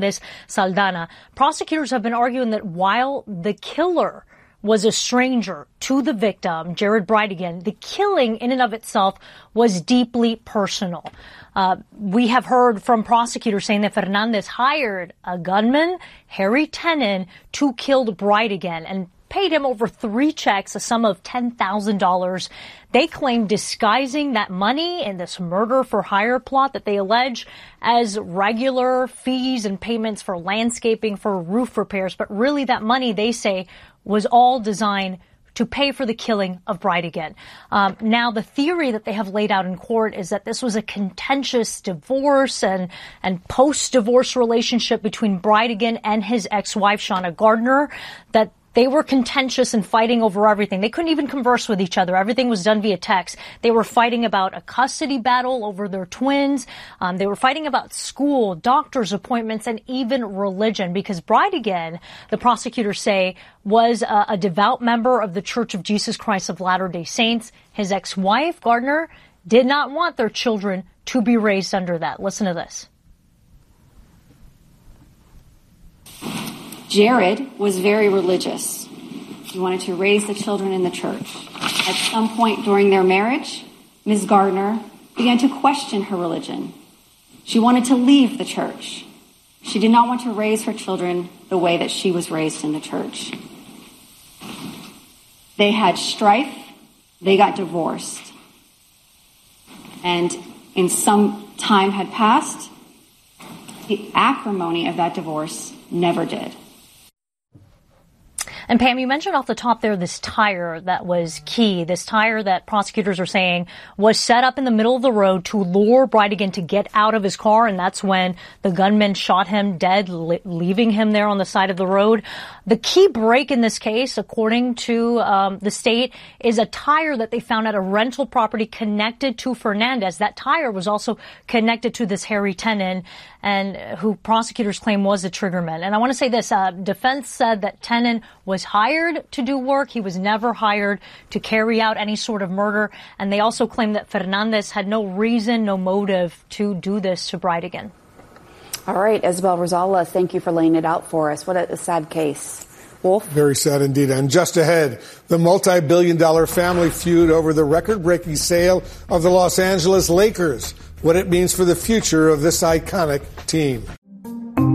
Saldana. Prosecutors have been arguing that while the killer was a stranger to the victim, Jared Bridegan, the killing in and of itself was deeply personal. We have heard from prosecutors saying that Fernandez hired a gunman, Harry Tenen, to kill Bridegan and paid him over 3 checks, a sum of $10,000. They claim disguising that money in this murder for hire plot that they allege as regular fees and payments for landscaping, for roof repairs. But really that money, they say, was all designed to pay for the killing of Bridegan. Now, the theory that they have laid out in court is that this was a contentious divorce and post-divorce relationship between Bridegan and his ex-wife, Shauna Gardner, that they were contentious and fighting over everything. They couldn't even converse with each other. Everything was done via text. They were fighting about a custody battle over their twins. They were fighting about school, doctor's appointments, and even religion, because Bridegan, the prosecutors say, was a devout member of the Church of Jesus Christ of Latter-day Saints. His ex-wife, Gardner, did not want their children to be raised under that. Listen to this. Jared was very religious. He wanted to raise the children in the church. At some point during their marriage, Ms. Gardner began to question her religion. She wanted to leave the church. She did not want to raise her children the way that she was raised in the church. They had strife. They got divorced. And in some time had passed, the acrimony of that divorce never did. And Pam, you mentioned off the top there this tire that was key, this tire that prosecutors are saying was set up in the middle of the road to lure Bridegan to get out of his car, and that's when the gunman shot him dead, leaving him there on the side of the road. The key break in this case, according to the state, is a tire that they found at a rental property connected to Fernandez. That tire was also connected to this Harry Tenen, and who prosecutors claim was the triggerman. And I want to say this, defense said that Tenen was hired to do work. He was never hired to carry out any sort of murder. And they also claim that Fernandez had no reason, no motive to do this to Bridegan. All right, Isabel Rosala, thank you for laying it out for us. What a sad case. Wolf? Very sad indeed. And just ahead, the multi-billion-dollar family feud over the record-breaking sale of the Los Angeles Lakers, what it means for the future of this iconic team.